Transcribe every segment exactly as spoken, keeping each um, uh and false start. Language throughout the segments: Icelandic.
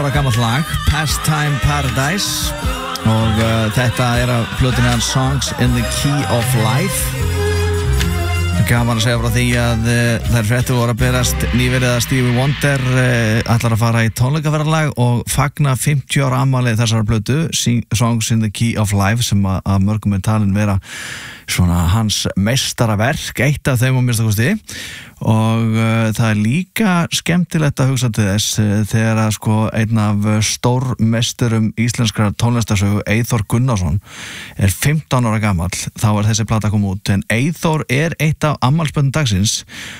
Gammalt lag, Pastime Paradise og uh, þetta er að plötunni hans Songs in the Key of Life. Gaman að segja frá því að uh, þær fréttir voru að berast nýverið að Stevie Wonder uh, ætlar að fara í tónleikaferðalag og fagna fimmtíu ára afmæli þessara plötu Songs in the Key of Life sem að, að mörgum er talin vera svona hans meistaraverk, eitt af þeim á minnstakosti og uh, það er líka skemmtilegt að hugsa til þess uh, þegar að sko einn af stórmeisturum íslenskrar tónlistarsögu Eyþór Gunnarsson er fimmtán ára gamall, þá er þessi plata kom út en Eyþór er eitt af afmælisbörnum dagsins,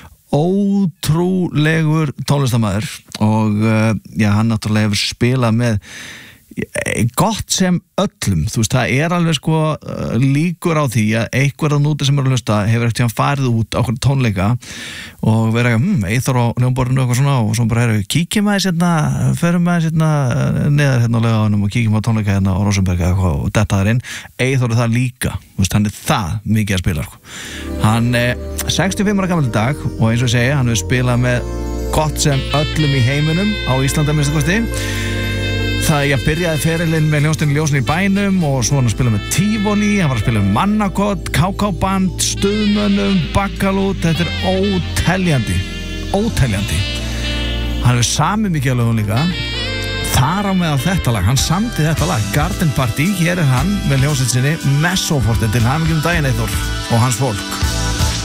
ótrúlegur tónlistarmaður og uh, já, hann náttúrulega hefur spilað með gott sem öllum, þú veist, það er alveg sko líkur á því að einhver að núti sem eru að hlusta hefur ekkert tíðan farið út á okkur tónleika og verið að, hm, Eyþór á hljómborðinu eitthvað svona og svo bara erum við, kíkjum aðeins hérna, förum aðeins hérna neðar hérna á laugavanum og kíkjum á tónleika hérna á Rosenberg og þetta er inn, Eyþór er það líka, þú veist, hann er það mikið að spila, sko. Hann er sextíu og fimm ára gamall í dag og eins og ég segi, hann hefur spilað með gott sem öllum í heiminum á Íslandi að minnsta kosti. Það ég byrjaði ferilinn með hljómsveitinni Ljósin í bænum og svo hann að spila með Tivoli, hann var að spila með Mannakott, Ká Ká Band, Stuðmönnum, Bakkalút, þetta er óteljandi, óteljandi. Hann hefur samið mikið af lögum líka, þar á meðal þetta lag, hann samdi þetta lag, Garden Party, hér er hann með hljómsveitinni Messofortin til hamingjum daginn Eyþór og hans fólk.